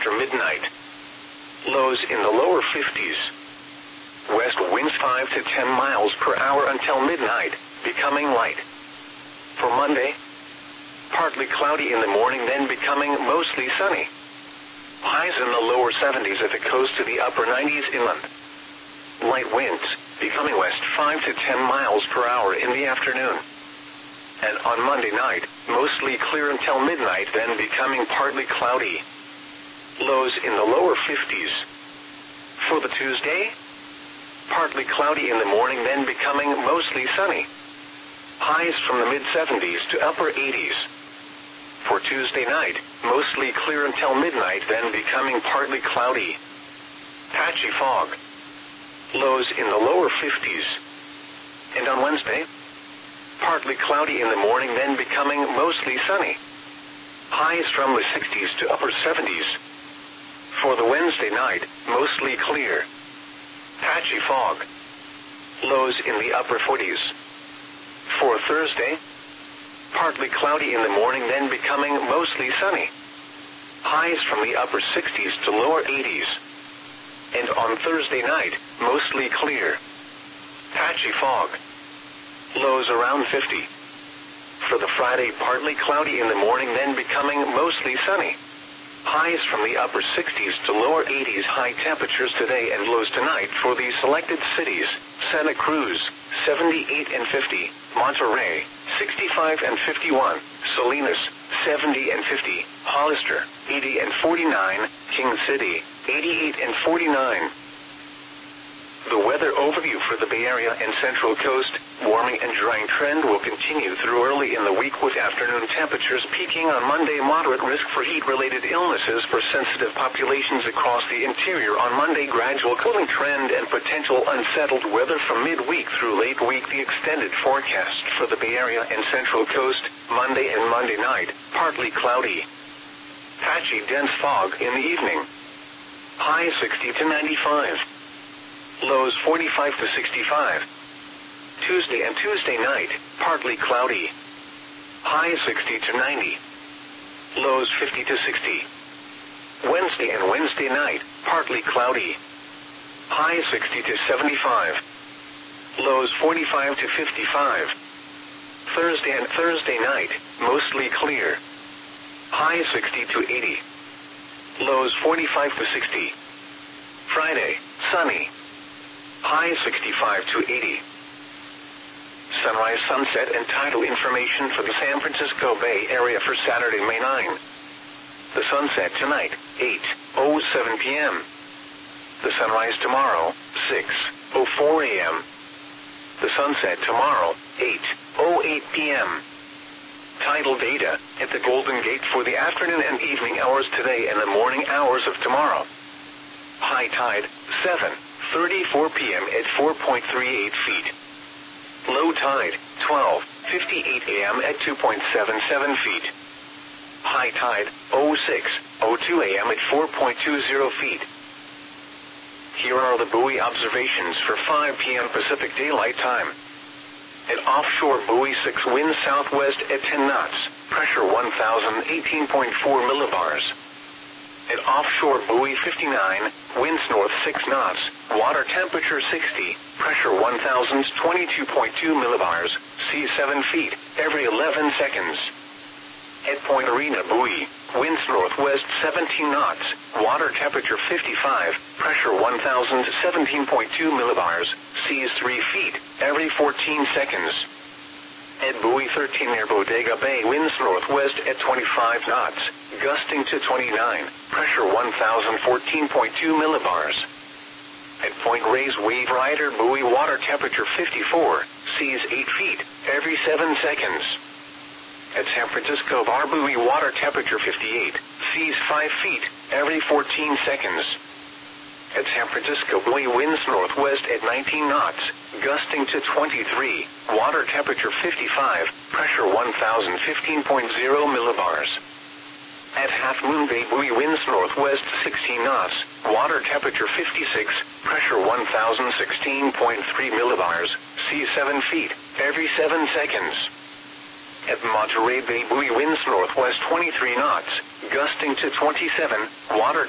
after midnight. Lows in the lower 50s. West winds 5 to 10 miles per hour until midnight, becoming light. For Monday, partly cloudy in the morning, then becoming mostly sunny. Highs in the lower 70s at the coast to the upper 90s inland. Light winds, becoming west 5 to 10 miles per hour in the afternoon. And on Monday night, mostly clear until midnight, then becoming partly cloudy. Lows in the lower 50s. For the Tuesday, partly cloudy in the morning, then becoming mostly sunny. Highs from the mid-70s to upper 80s. For Tuesday night, mostly clear until midnight, then becoming partly cloudy. Patchy fog. Lows in the lower 50s. And on Wednesday, partly cloudy in the morning, then becoming mostly sunny. Highs from the 60s to upper 70s. For the Wednesday night, mostly clear. Patchy fog. Lows in the upper 40s. For Thursday, partly cloudy in the morning, then becoming mostly sunny. Highs from the upper 60s to lower 80s. And on Thursday night, mostly clear. Patchy fog. Lows around 50. For the Friday, partly cloudy in the morning, then becoming mostly sunny. Highs from the upper 60s to lower 80s. High temperatures today and lows tonight for the selected cities: Santa Cruz, 78 and 50, Monterrey, 65 and 51, Salinas, 70 and 50, Hollister, 80 and 49, King City, 88 and 49. The weather overview for the Bay Area and Central Coast: warming and drying trend will continue through early in the week, with afternoon temperatures peaking on Monday. Moderate risk for heat-related illnesses for sensitive populations across the interior on Monday. Gradual cooling trend and potential unsettled weather from midweek through late week. The extended forecast for the Bay Area and Central Coast: Monday and Monday night, partly cloudy. Patchy dense fog in the evening. High 60 to 95. Lows 45 to 65. Tuesday and Tuesday night, partly cloudy. High 60 to 90. Lows 50 to 60. Wednesday and Wednesday night, partly cloudy. High 60 to 75. Lows 45 to 55. Thursday and Thursday night, mostly clear. High 60 to 80. Lows 45 to 60. Friday, sunny. High 65 to 80. Sunrise, sunset, and tidal information for the San Francisco Bay Area for Saturday, May 9. The sunset tonight, 8:07 p.m. The sunrise tomorrow, 6:04 a.m. The sunset tomorrow, 8:08 p.m. Tidal data at the Golden Gate for the afternoon and evening hours today and the morning hours of tomorrow. High tide, 7:34 p.m. at 4.38 feet. Low tide, 12:58 a.m. at 2.77 feet. High tide, 06:02 a.m. at 4.20 feet. Here are the buoy observations for 5 p.m. Pacific Daylight Time. At offshore buoy 6, winds southwest at 10 knots, pressure 1,018.4 millibars. At offshore buoy 59, winds north 6 knots, water temperature 60, pressure 1,022.2 millibars, sea 7 feet, every 11 seconds. At Point Arena buoy, winds northwest 17 knots, water temperature 55, pressure 1,017.2 millibars, seas 3 feet, every 14 seconds. At buoy 13 near Bodega Bay, winds northwest at 25 knots, gusting to 29, pressure 1,014.2 millibars. At Point Reyes Wave Rider buoy, water temperature 54, seas 8 feet, every 7 seconds. At San Francisco Bar buoy, water temperature 58, seas 5 feet, every 14 seconds. At San Francisco buoy, winds northwest at 19 knots, gusting to 23, water temperature 55, pressure 1,015.0 millibars. At Half Moon Bay buoy, winds northwest 16 knots, water temperature 56, pressure 1,016.3 millibars, sea 7 feet, every 7 seconds. At Monterey Bay buoy, winds northwest 23 knots, gusting to 27, water